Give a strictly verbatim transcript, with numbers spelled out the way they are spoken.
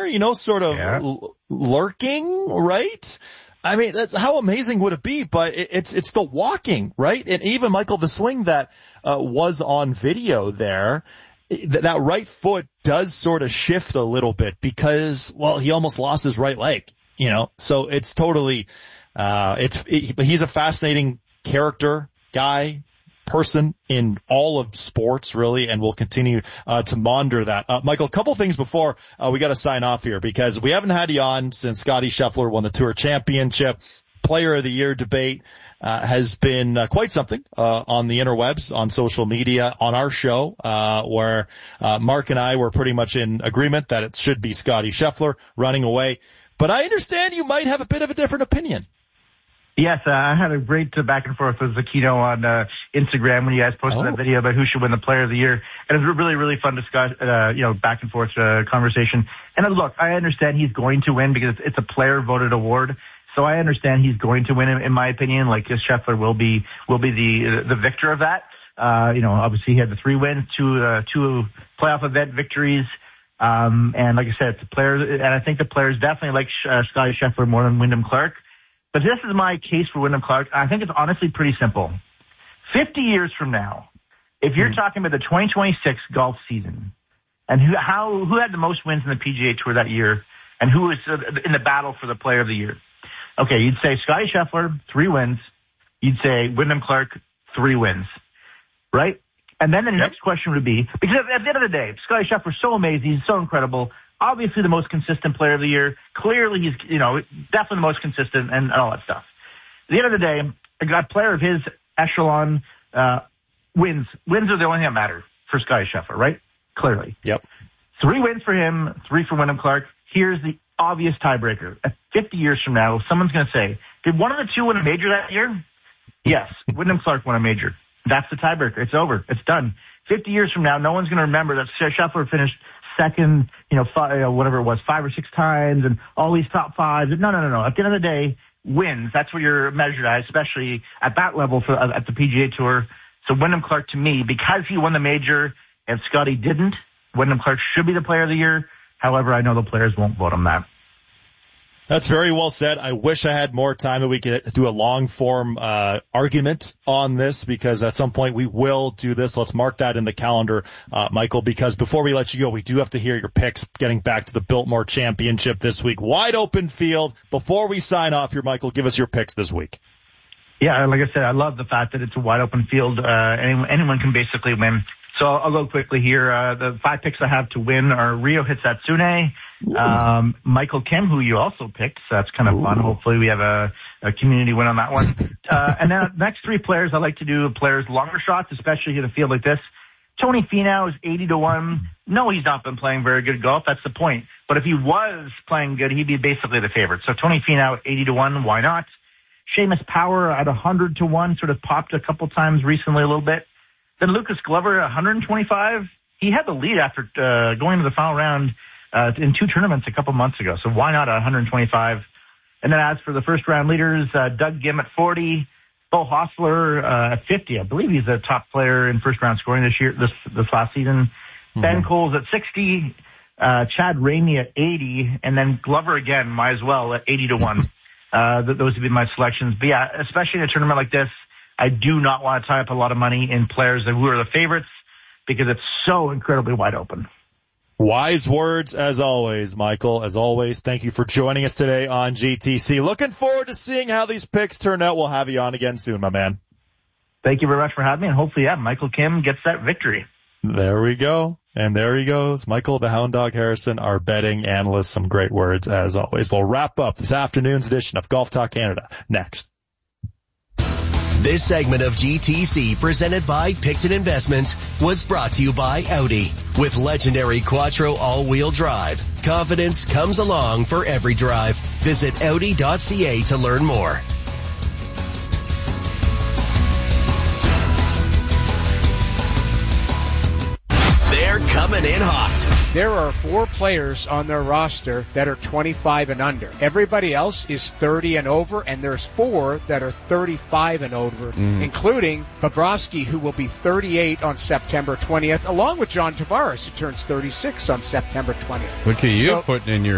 you know, sort of yeah. l- lurking, right? I mean, that's, how amazing would it be? But it, it's it's the walking, right? And even Michael, the swing that uh, was on video there, th- that right foot does sort of shift a little bit because, well, he almost lost his right leg, you know. So it's totally, uh, it's it, he's a fascinating character, guy, person in all of sports, really, and we'll continue uh, to monitor that. Uh, Michael, a couple things before uh, we got to sign off here because we haven't had you on since Scottie Scheffler won the Tour Championship. Player of the Year debate uh, has been uh, quite something uh, on the interwebs, on social media, on our show, uh, where uh, Mark and I were pretty much in agreement that it should be Scottie Scheffler running away. But I understand you might have a bit of a different opinion. Yes, uh, I had a great uh, back and forth with Zakino on uh, Instagram when you guys posted oh. that video about who should win the Player of the Year. And it was a really, really fun discuss, uh, you know, back and forth uh, conversation. And uh, look, I understand he's going to win because it's, it's a player-voted award. So I understand he's going to win, in, in my opinion. Like, yes, Scheffler will be will be the the victor of that. Uh, you know, obviously he had the three wins, two uh, two playoff event victories. Um, and like I said, it's a player, and I think the players definitely like uh, Scottie Scheffler more than Wyndham Clark. But this is my case for Wyndham Clark. I think it's honestly pretty simple. Fifty years from now, if you're mm. talking about the twenty twenty-six golf season, and who how who had the most wins in the P G A Tour that year, and who was in the battle for the Player of the Year? Okay, you'd say Scottie Scheffler, three wins. You'd say Wyndham Clark, three wins, right? And then the yep. next question would be, because at the end of the day, Scottie Scheffler's so amazing, he's so incredible, obviously the most consistent player of the year. Clearly he's, you know, definitely the most consistent and all that stuff. At the end of the day, a player of his echelon uh, wins. Wins are the only thing that matter for Scottie Scheffler, right? Clearly. Yep. Three wins for him, three for Wyndham Clark. Here's the obvious tiebreaker. At fifty years from now, someone's going to say, did one of the two win a major that year? Yes, Wyndham Clark won a major. That's the tiebreaker. It's over. It's done. fifty years from now, no one's going to remember that Scheffler finished second, you know, five, uh, whatever it was, five or six times and all these top fives. No, no, no, no. At the end of the day, wins. That's what you're measured at, especially at that level for, uh, at the P G A Tour. So Wyndham Clark, to me, because he won the major and Scottie didn't, Wyndham Clark should be the player of the year. However, I know the players won't vote on that. That's very well said. I wish I had more time that we could do a long-form uh argument on this, because at some point we will do this. Let's mark that in the calendar, uh Michael, because before we let you go, we do have to hear your picks getting back to the Biltmore Championship this week. Wide open field. Before we sign off here, Michael, give us your picks this week. Yeah, like I said, I love the fact that it's a wide open field. Uh anyone, anyone can basically win. So I'll go quickly here. Uh, the five picks I have to win are Ryo Hitsatsune, um, Michael Kim, who you also picked. So that's kind of Ooh. fun. Hopefully we have a, a community win on that one. Uh, and then the next three players, I like to do players longer shots, especially in a field like this. Tony Finau is eighty to one. No, he's not been playing very good golf. That's the point. But if he was playing good, he'd be basically the favorite. So Tony Finau, eighty to one. Why not? Seamus Power at one hundred to one, sort of popped a couple times recently a little bit. Then Lucas Glover, one hundred twenty-five. He had the lead after uh, going to the final round uh, in two tournaments a couple months ago. So why not one hundred twenty-five? And then as for the first round leaders, uh, Doug Gim at forty, Bo Hostler uh, at fifty. I believe he's a top player in first round scoring this year, this this last season. Mm-hmm. Ben Coles at sixty, uh, Chad Ramey at eighty, and then Glover again, might as well, at eighty to one. Uh, th- those would be my selections. But yeah, especially in a tournament like this, I do not want to tie up a lot of money in players who are the favorites because it's so incredibly wide open. Wise words as always, Michael. As always, thank you for joining us today on G T C. Looking forward to seeing how these picks turn out. We'll have you on again soon, my man. Thank you very much for having me, and hopefully, yeah, Michael Kim gets that victory. There we go. And there he goes. Michael the Hound Dog Harrison, our betting analyst. Some great words as always. We'll wrap up this afternoon's edition of Golf Talk Canada next. This segment of G T C, presented by Picton Investments, was brought to you by Audi. With legendary Quattro all-wheel drive, confidence comes along for every drive. Visit Audi dot C A to learn more. They're coming in hot. There are four players on their roster that are twenty-five and under. Everybody else is thirty and over, and there's four that are thirty-five and over, mm. including Bobrovsky, who will be thirty-eight on September twentieth, along with John Tavares, who turns thirty-six on September twentieth. Look at you so, putting in your